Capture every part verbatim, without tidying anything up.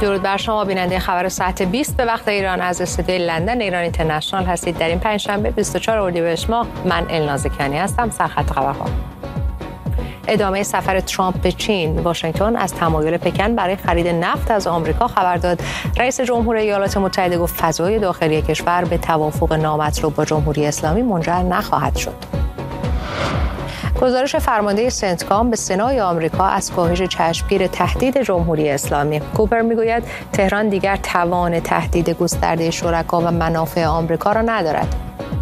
درود بر شما بیننده خبر ساعت بیست به وقت ایران از استودیوی لندن ایران اینترنشنال هستید. در این پنجشنبه بیست و چهارم اردیبهشت ماه من الناز کنی هستم. سرخط خبرها: ادامه سفر ترامپ به چین. واشنگتن از تمایل پکن برای خرید نفت از آمریکا خبر داد. رئیس جمهور ایالات متحده گفت فضای داخلی کشور به توافق نامطلوب با جمهوری اسلامی منجر نخواهد شد. گزارش فرمانده سنتکام به سنای آمریکا از کاهش چشمگیر تهدید جمهوری اسلامی. کوپر میگوید تهران دیگر توان تهدید گسترده شرکا و منافع آمریکا را ندارد.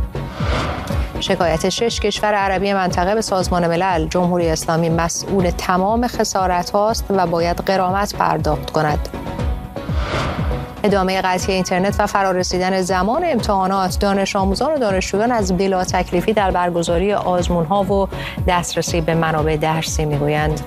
شکایت شش کشور عربی منطقه به سازمان ملل: جمهوری اسلامی مسئول تمام خسارت هاست و باید غرامت پرداخت کند. ادامه قطعی اینترنت و فرارسیدن زمان امتحانات: دانش آموزان و دانشجویان از بلا تکلیفی در برگزاری آزمون‌ها و دسترسی به منابع درسی میگویند.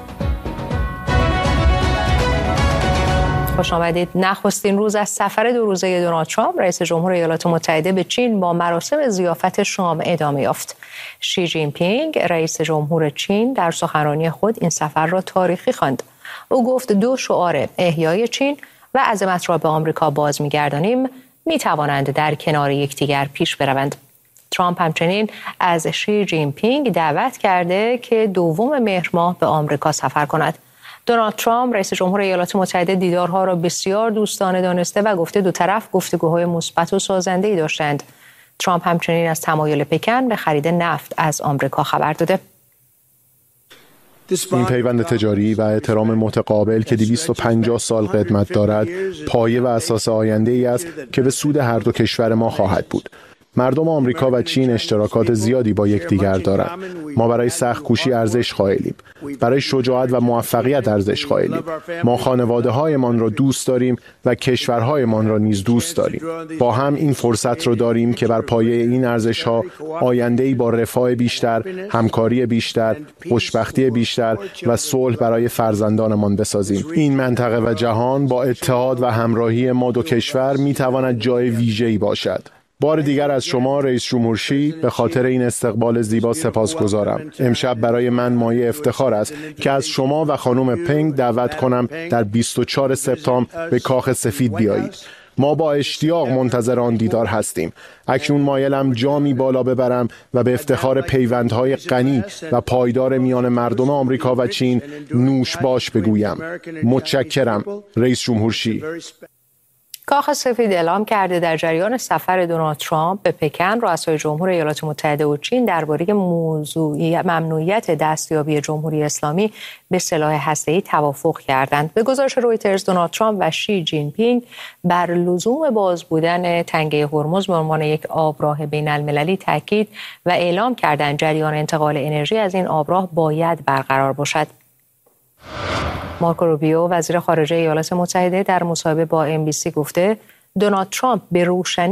خوش آمدید. نخستین روز از سفر دو روزه دونالد ترامپ رئیس جمهور ایالات متحده به چین با مراسم ضیافت شام ادامه یافت. شی جین پینگ رئیس جمهور چین در سخنرانی خود این سفر را تاریخی خواند. او گفت دو شعار احیای چین و عظمت را به آمریکا باز می‌گردانیم می‌توانند در کنار یکدیگر پیش بروند. ترامپ همچنین از شی جین پینگ دعوت کرده که دوم مهر ماه به آمریکا سفر کند. دونالد ترامپ رئیس جمهور ایالات متحده دیدارها را بسیار دوستانه دانسته و گفته دو طرف گفتگوهای مثبت و سازنده‌ای داشتند. ترامپ همچنین از تمایل پکن به خرید نفت از آمریکا خبر داده. این پیوند تجاری و احترام متقابل که دویست و پنجاه سال قدمت دارد، پایه و اساس آینده‌ای است که به سود هر دو کشور ما خواهد بود. مردم آمریکا و چین اشتراکات زیادی با یکدیگر دارند. ما برای سخت‌کوشی ارزش قائلیم، برای شجاعت و موفقیت ارزش قائلیم. ما خانواده‌هایمان را دوست داریم و کشورهایمان را نیز دوست داریم. با هم این فرصت را داریم که بر پایه این ارزش‌ها آینده‌ای با رفاه بیشتر، همکاری بیشتر، خوشبختی بیشتر و صلح برای فرزندانمان بسازیم. این منطقه و جهان با اتحاد و همراهی ما دو کشور می‌تواند جای ویژه‌ای باشد. بار دیگر از شما رئیس جمهور شی به خاطر این استقبال زیبا سپاسگزارم. امشب برای من مایه افتخار است که از شما و خانم پنگ دعوت کنم در بیست و چهارم سپتامبر به کاخ سفید بیایید. ما با اشتیاق منتظر آن دیدار هستیم. اکنون مایلم جامی بالا ببرم و به افتخار پیوندهای غنی و پایدار میان مردم آمریکا و چین نوش باش بگویم. متشکرم رئیس جمهور شی. کاخ سفید اعلام کرده در جریان سفر دونالد ترامپ به پکن رؤسای جمهور ایالات متحده و چین درباره موضوع ممنوعیت دستیابی جمهوری اسلامی به سلاح هسته‌ای توافق کردند. به گزارش رویترز دونالد ترامپ و شی جین پینگ بر لزوم باز بودن تنگه هرمز به عنوان یک آبراه بین‌المللی تاکید و اعلام کردند جریان انتقال انرژی از این آبراه باید برقرار باشد. مارکو روبیو وزیر خارجه ایالات متحده در مصاحبه با ام بی سی گفته دونالد ترامپ به روشنی